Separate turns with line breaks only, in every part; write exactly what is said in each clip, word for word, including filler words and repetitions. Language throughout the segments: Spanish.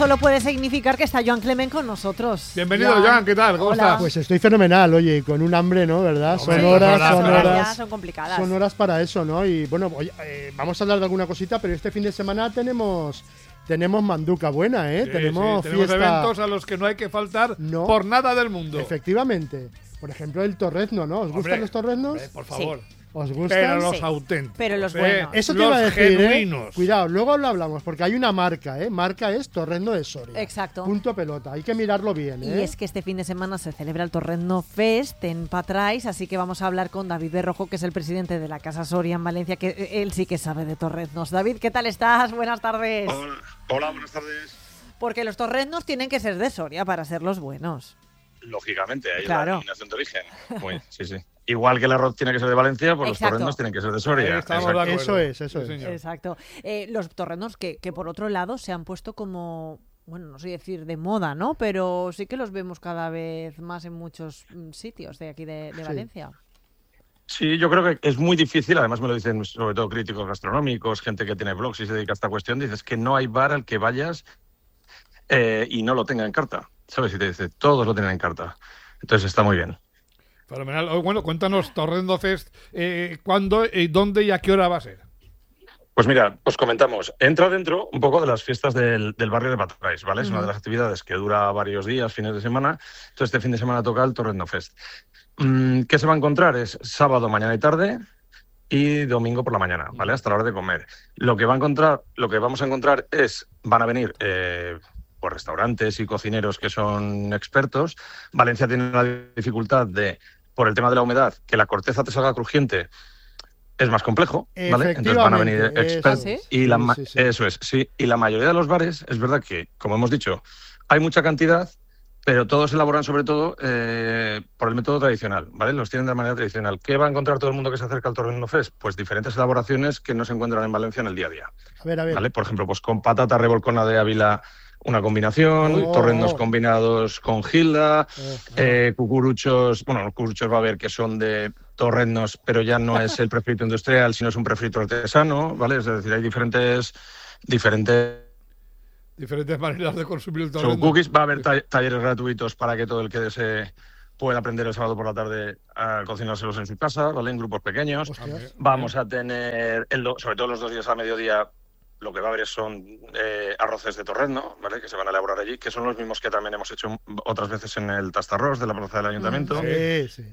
Solo puede significar que está Joan Clement con nosotros.
Bienvenido, Joan, Joan, ¿qué tal? ¿Cómo
Hola.
estás?
Pues estoy fenomenal, oye, con un hambre, ¿no? ¿Verdad?
Hombre,
son horas,
las
son
horas
horas.
son complicadas.
Son horas para eso, ¿no? Y bueno, oye, eh, vamos a hablar de alguna cosita, pero este fin de semana tenemos tenemos manduca buena, ¿eh?
Sí,
tenemos
sí, tenemos
fiesta.
eventos a los que no hay que faltar
No.
por nada del mundo.
Efectivamente. Por ejemplo, el torrezno, ¿no? ¿Os
Hombre,
gustan los torreznos?
hombre, por favor.
¿Os gustan?
Pero los
Sí.
auténticos.
Pero los
¿eh?
buenos.
Eso te
los
iba a decir,
genuinos.
¿eh? Cuidado, luego lo hablamos, porque hay una marca, ¿eh? Marca es Torrezno de Soria.
Exacto.
Punto pelota. Hay que mirarlo bien, ¿eh?
Y es que este fin de semana se celebra el Torrezno Fest en Patrais, así que vamos a hablar con David Berrojo, que es el presidente de la Casa Soria en Valencia, que él sí que sabe de torreznos. David, ¿qué tal estás? Buenas tardes.
Hola, hola, buenas tardes.
Porque los torreznos tienen que ser de Soria para ser los buenos.
Lógicamente, ahí
Claro.
la denominación de origen. Muy, sí, sí. Igual que el arroz tiene que ser de Valencia, pues
Exacto.
los torrendos tienen que ser de
Ahí
Soria.
estamos
Exacto.
de acuerdo.
Eso es, eso
Sí,
es.
señor.
Exacto. Eh, los torreznos que, que por otro lado se han puesto como, bueno, no sé decir de moda, ¿no? Pero sí que los vemos cada vez más en muchos mm, sitios de aquí de, de
Sí.
Valencia.
Sí, yo creo que es muy difícil, además me lo dicen sobre todo críticos gastronómicos, gente que tiene blogs y se dedica a esta cuestión, dices que no hay bar al que vayas eh, y no lo tenga en carta. ¿Sabes? Y te dice, todos lo tienen en carta. Entonces está muy bien.
Fenomenal. Oh, bueno, cuéntanos, Torrendo Fest, eh, ¿cuándo, y dónde y a qué hora va a ser?
Pues mira, os comentamos, entra dentro un poco de las fiestas del, del barrio de Patrais, ¿vale? Es una
Ujú.
de las actividades que dura varios días, fines de semana. Entonces este fin de semana toca el Torrendo Fest. Mm, ¿Qué se va a encontrar? Es sábado, mañana y tarde y domingo por la mañana, ¿vale? Hasta la hora de comer. Lo que va a encontrar, lo que vamos a encontrar es, van a venir eh, pues restaurantes y cocineros que son expertos. Valencia tiene la dificultad de, por el tema de la humedad, que la corteza te salga crujiente. Es más complejo, ¿vale? Entonces van a venir
Efectivamente,
expertos.
eso es.
Y la ma-
Sí, sí, sí.
Eso es, sí. Y la mayoría de los bares, es verdad que, como hemos dicho, hay mucha cantidad, pero todos se elaboran sobre todo eh, por el método tradicional, ¿vale? Los tienen de manera tradicional. ¿Qué va a encontrar todo el mundo que se acerca al Torrendo Fest? Pues diferentes elaboraciones que no se encuentran en Valencia en el día a día,
A ver, a ver.
¿vale? Por ejemplo, pues con patata revolcona de Ávila, una combinación,
Oh.
torrendos combinados con gilda,
Eh,
eh, cucuruchos, bueno, los cucuruchos va a haber que son de torrendos, pero ya no es el prefrito industrial, sino es un prefrito artesano, ¿vale? Es decir, hay diferentes diferentes
Diferentes maneras de consumir el
son
torrendo.
cookies. Va a haber ta- talleres gratuitos para que todo el que desee pueda aprender el sábado por la tarde a cocinárselos en su casa, ¿vale? En grupos pequeños.
hostias.
Vamos a tener, el do- sobre todo los dos días a mediodía, lo que va a haber son eh, arroces de torrezno, ¿vale? Que se van a elaborar allí, que son los mismos que también hemos hecho otras veces en el Tastarrós de la plaza del Ayuntamiento.
Sí, sí.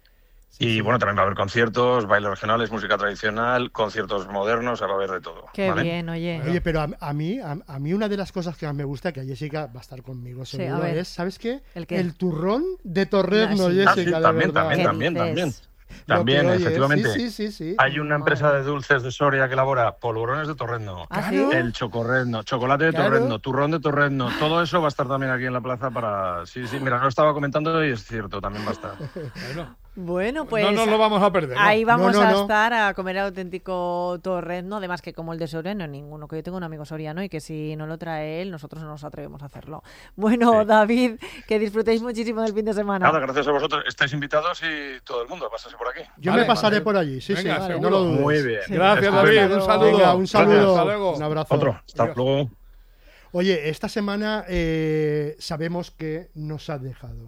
Sí,
Y
sí.
bueno, también va a haber conciertos, bailes regionales, música tradicional, conciertos modernos, va a haber de todo.
Qué
¿vale?
bien, oye.
Oye, pero a, a mí a, a mí una de las cosas que más me gusta, que a Jessica va a estar conmigo
Sí,
seguro,
a ver.
es, ¿sabes qué?
¿El qué?
turrón de torrezno,
Ah, sí.
Jessica,
Ah, sí,
de
también,
verdad.
también,
¿Qué
también,
dices?
también.
Lo
También,
que oyes,
efectivamente.
Sí, sí, sí, sí.
Hay una empresa de dulces de Soria que elabora polvorones de torrezno,
¿Ah,
Claro.
sí?
el chocorrezno, chocolate de
Claro.
torrezno, turrón de torrezno, todo eso va a estar también aquí en la plaza para... Sí, sí, mira, no lo estaba comentando y es cierto, también va a estar.
Bueno,
Bueno, pues
no nos lo vamos a perder, ¿no?
ahí vamos
No, no,
a
no.
estar a comer el auténtico torrezno, además que como el de Soria no hay ninguno, que yo tengo un amigo soriano y que si no lo trae él, nosotros no nos atrevemos a hacerlo. Bueno,
Sí.
David, que disfrutéis muchísimo del fin de semana.
Nada, gracias a vosotros. Estáis invitados y todo el mundo, pásase por aquí.
Yo
Vale,
me pasaré
vale.
por allí, sí,
Venga,
sí,
seguro.
no lo dudes.
Muy bien.
Gracias,
Hasta
David. Un
luego.
saludo.
Venga, un saludo,
Gracias, hasta luego.
un abrazo.
Otro, hasta
Adiós.
luego.
Oye, esta semana eh, sabemos que nos ha dejado,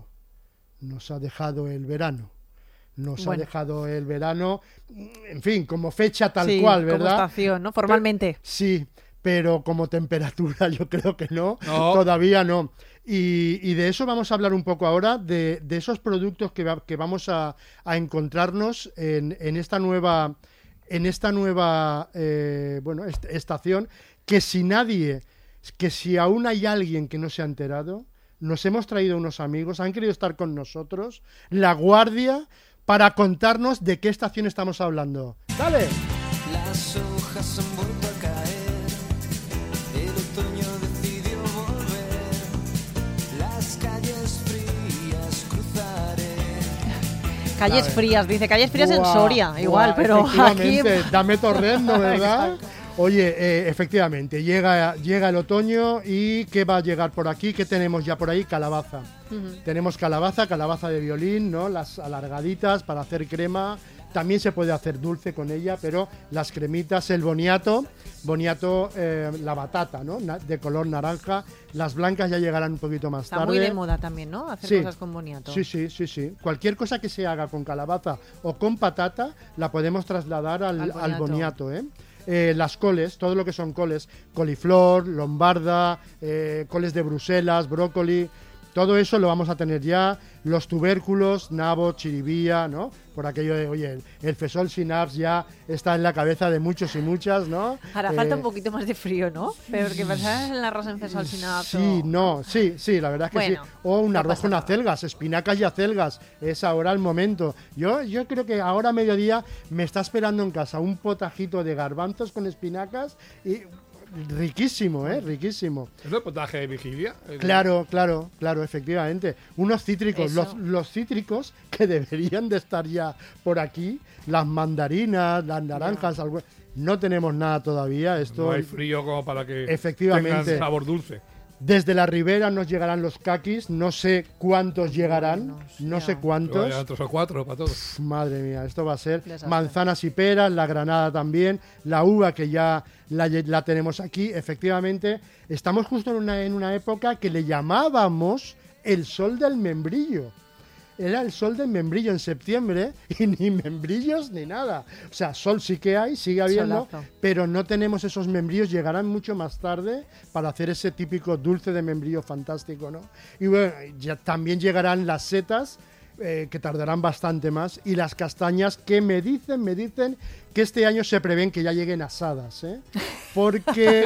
nos ha dejado el verano, nos
Bueno.
ha dejado el verano, en fin, como fecha tal
Sí,
cual,
como
¿verdad?
estación, ¿no? Formalmente.
Sí, pero como temperatura yo creo que no,
No.
todavía no. Y, y de eso vamos a hablar un poco ahora, de, de esos productos que, va- que vamos a, a encontrarnos en, en esta nueva, en esta nueva eh, bueno, est- estación, que si nadie, que si aún hay alguien que no se ha enterado, nos hemos traído unos amigos, han querido estar con nosotros, La Guardia, para contarnos de qué estación estamos hablando. ¡Dale!
Las hojas han vuelto a caer, el otoño decidió volver, las calles frías cruzaré.
Calles frías, dice. Calles frías en
Buah,
Soria,
buah,
igual, pero aquí...
efectivamente, dame torrezno, ¿verdad?
Exacto.
Oye, eh, efectivamente, llega, llega el otoño y ¿qué va a llegar por aquí? ¿Qué tenemos ya por ahí? Calabaza.
Ujú.
Tenemos calabaza, calabaza de violín, ¿no? Las alargaditas para hacer crema, También se puede hacer dulce con ella, pero las cremitas, el boniato, boniato, eh, la batata, ¿no? Na- de color naranja. Las blancas ya llegarán un poquito más
Está
tarde.
muy de moda también, ¿no? Hacer
Sí.
cosas con boniato.
Sí, sí, sí, sí. Cualquier cosa que se haga con calabaza o con patata la podemos trasladar al,
Al
al
boniato.
boniato, ¿eh? Eh, las coles, todo lo que son coles, coliflor, lombarda, eh, coles de Bruselas, brócoli, todo eso lo vamos a tener ya. Los tubérculos, nabo, chiribía, ¿no? Por aquello de, oye, el, el fesol sinaps ya está en la cabeza de muchos y muchas, ¿no?
Hará falta
Eh,
un poquito más de frío, ¿no? Pero que pensar en el arroz en fesol sin nada.
Sí, no, sí, sí, la verdad es que
Bueno,
sí. O un
no
arroz
pasa
con
nada.
acelgas, espinacas y acelgas. Es ahora el momento. Yo, yo creo que ahora a mediodía me está esperando en casa un potajito de garbanzos con espinacas y riquísimo, ¿eh? Riquísimo.
¿Es el potaje de vigilia? El-
Claro, claro, claro, efectivamente. Unos cítricos,
Eso.
los, los cítricos que deberían de estar ya por aquí, las mandarinas, las naranjas, algo- no tenemos nada todavía. Esto
No hay frío como para que
Efectivamente.
tengan sabor dulce.
Desde la ribera nos llegarán los caquis, no sé cuántos llegarán,
buenos,
no
ya.
sé
Luego
cuántos.
ya tres o cuatro para todos.
Madre mía, esto va a ser
Desastre.
manzanas y peras, la granada también, la uva que ya la, lle- la tenemos aquí. Efectivamente, estamos justo en una, en una época que le llamábamos el sol del membrillo. Era el sol del membrillo en septiembre y ni membrillos ni nada. O sea, sol sí que hay, sigue habiendo,
Solazo.
pero no tenemos esos membrillos. Llegarán mucho más tarde para hacer ese típico dulce de membrillo fantástico, ¿no? Y bueno, ya también llegarán las setas, eh, que tardarán bastante más, y las castañas, que me dicen, me dicen que este año se prevén que ya lleguen asadas, ¿eh? Porque,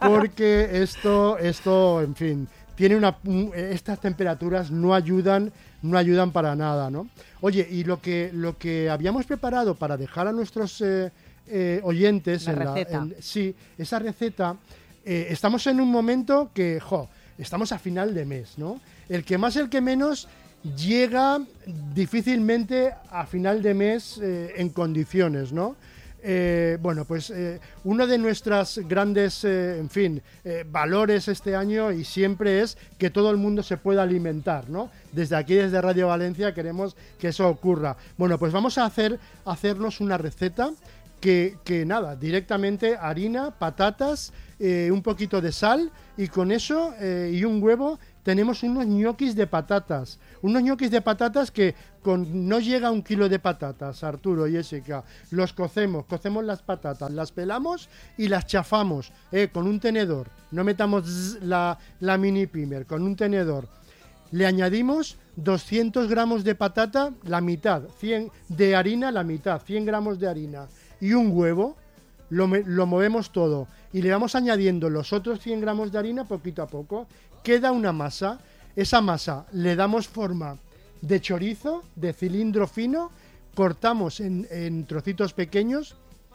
porque esto, esto, en fin, tiene una, un- estas temperaturas no ayudan, no ayudan para nada, ¿no? Oye, y lo que, lo que habíamos preparado para dejar a nuestros eh, eh, oyentes,
La
en la-
receta.
en- sí, esa receta, eh, estamos en un momento que, jo, estamos a final de mes, ¿no? El que más, el que menos llega difícilmente a final de mes eh, en condiciones, ¿no? Eh, bueno, pues eh, uno de nuestras grandes, eh, en fin, eh, valores este año y siempre es que todo el mundo se pueda alimentar, ¿no? Desde aquí, desde Radio Valencia, queremos que eso ocurra. Bueno, pues vamos a hacer, hacernos una receta que, que nada, directamente harina, patatas, eh, un poquito de sal y con eso eh, y un huevo tenemos unos ñoquis de patatas. Unos ñoquis de patatas que con, no llega a un kilo de patatas, Arturo y Jessica. Los cocemos, cocemos las patatas, las pelamos y las chafamos eh, con un tenedor. No metamos zzz, la, la mini pimer, con un tenedor. Le añadimos doscientos gramos de patata, la mitad, cien de harina, la mitad, cien gramos de harina y un huevo. Lo, me- lo movemos todo y le vamos añadiendo los otros cien gramos de harina poquito a poco. Queda una masa. Esa masa le damos forma de chorizo, de cilindro fino, cortamos en, en trocitos pequeños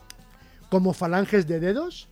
como falanges de dedos,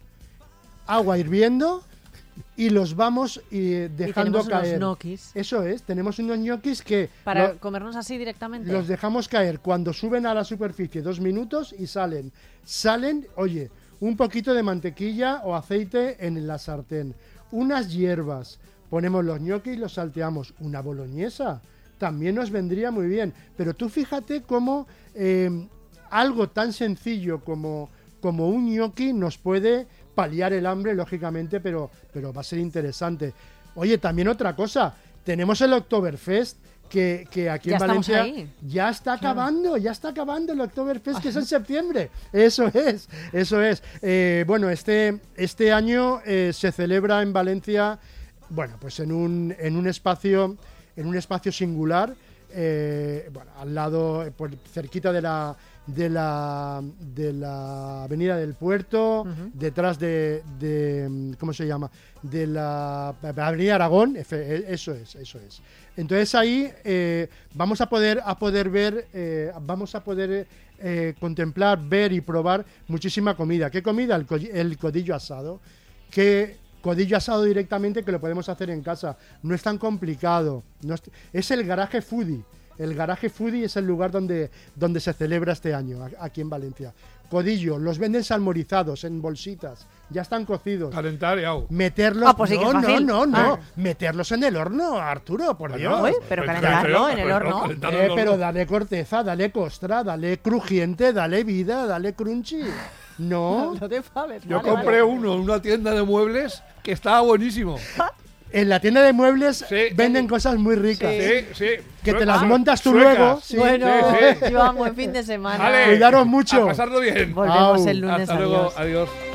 agua hirviendo y los vamos eh,
Y
dejando
tenemos unos
caer.
gnocchis
Eso es, tenemos unos ñoquis que
para
lo-
comernos así directamente.
los dejamos caer cuando suben a la superficie dos minutos y salen. Salen, oye, un poquito de mantequilla o aceite en la sartén, unas hierbas, ponemos los ñoquis y los salteamos. Una boloñesa también nos vendría muy bien. Pero tú fíjate cómo eh, algo tan sencillo como, como un ñoqui nos puede paliar el hambre, lógicamente, pero, pero va a ser interesante. Oye, también otra cosa, tenemos el Oktoberfest, que, que aquí
Ya
en
estamos
Valencia
ahí.
ya está
Claro.
acabando, ya está acabando el Oktoberfest, que es en septiembre. Eso es, eso es. Eh, bueno, este, este año eh, se celebra en Valencia, bueno, pues en un, en un espacio, en un espacio singular, eh, bueno, al lado, eh, por, cerquita de la de la de la Avenida del Puerto,
Ujú.
detrás de, de ¿cómo se llama? De la Avenida Aragón, efe- eso es, eso es. Entonces ahí eh, vamos a poder a poder ver, eh, vamos a poder eh, contemplar, ver y probar muchísima comida. ¿Qué comida? El, co- el codillo asado. Que codillo asado directamente que lo podemos hacer en casa. No es tan complicado. No es, es el garaje foodie. El Garaje Foodie es el lugar donde, donde se celebra este año, a- aquí en Valencia. Codillo, los venden salmorizados en bolsitas, ya están cocidos.
Calentar y au.
Meterlos,
Ah, pues sí que
no,
es
no,
fácil.
no, no,
Ah.
meterlos en el horno, Arturo, por Dios.
Uy, pero
Pues
calentarlo
claro,
en el
pues
horno.
no, calentarlo
Eh,
en el
pero
horno.
dale corteza, dale costra, dale crujiente, dale vida, dale crunchy. No,
No te fabes,
Yo
vale,
compré
vale.
uno en una tienda de muebles que estaba buenísimo.
en la tienda de muebles
Sí.
venden cosas muy ricas.
Sí, sí.
Que te
Suecas.
las montas tú
Suecas.
luego. Sí.
Bueno,
Sí, sí.
Iván, buen fin de semana.
Vale.
Cuidaros mucho.
A pasarlo bien.
Volvemos
Au.
el lunes.
Hasta luego.
Adiós.
Adiós.